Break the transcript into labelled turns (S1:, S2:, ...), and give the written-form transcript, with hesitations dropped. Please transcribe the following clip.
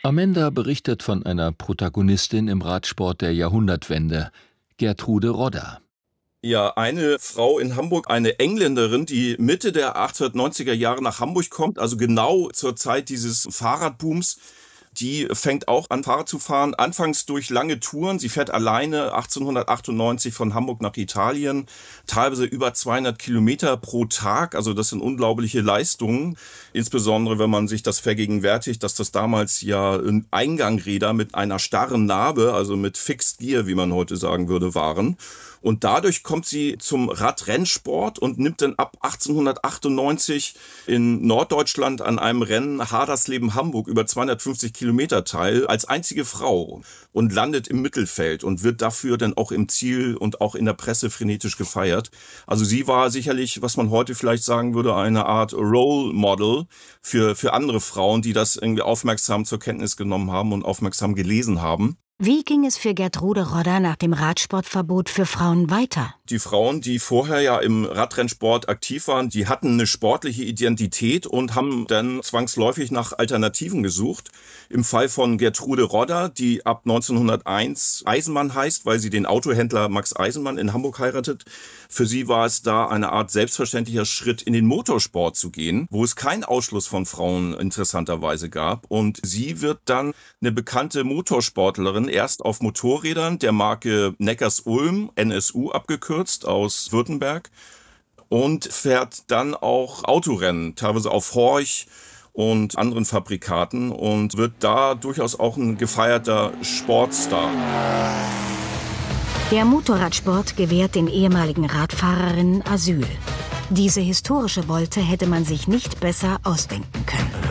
S1: Amanda berichtet von einer Protagonistin im Radsport der Jahrhundertwende, Gertrude Rodda.
S2: Ja, eine Frau in Hamburg, eine Engländerin, die Mitte der 1890er Jahre nach Hamburg kommt, also genau zur Zeit dieses Fahrradbooms. Die fängt auch an, Fahrrad zu fahren, anfangs durch lange Touren. Sie fährt alleine 1898 von Hamburg nach Italien, teilweise über 200 Kilometer pro Tag. Also das sind unglaubliche Leistungen, insbesondere wenn man sich das vergegenwärtigt, dass das damals ja Eingangräder mit einer starren Narbe, also mit Fixed Gear, wie man heute sagen würde, waren. Und dadurch kommt sie zum Radrennsport und nimmt dann ab 1898 in Norddeutschland an einem Rennen Hadersleben-Hamburg über 250 Kilometer teil, als einzige Frau und landet im Mittelfeld und wird dafür dann auch im Ziel und auch in der Presse frenetisch gefeiert. Also sie war sicherlich, was man heute vielleicht sagen würde, eine Art Role Model für andere Frauen, die das irgendwie aufmerksam zur Kenntnis genommen haben und aufmerksam gelesen haben.
S3: Wie ging es für Gertrude Rodda nach dem Radsportverbot für Frauen weiter?
S2: Die Frauen, die vorher ja im Radrennsport aktiv waren, die hatten eine sportliche Identität und haben dann zwangsläufig nach Alternativen gesucht. Im Fall von Gertrude Rodda, die ab 1901 Eisenmann heißt, weil sie den Autohändler Max Eisenmann in Hamburg heiratet. Für sie war es da eine Art selbstverständlicher Schritt in den Motorsport zu gehen, wo es keinen Ausschluss von Frauen interessanterweise gab. Und sie wird dann eine bekannte Motorsportlerin, erst auf Motorrädern der Marke Neckars-Ulm, NSU abgekürzt, aus Württemberg, und fährt dann auch Autorennen, teilweise auf Horch und anderen Fabrikaten, und wird da durchaus auch ein gefeierter Sportstar.
S3: Der Motorradsport gewährt den ehemaligen Radfahrerinnen Asyl. Diese historische Wolte hätte man sich nicht besser ausdenken können.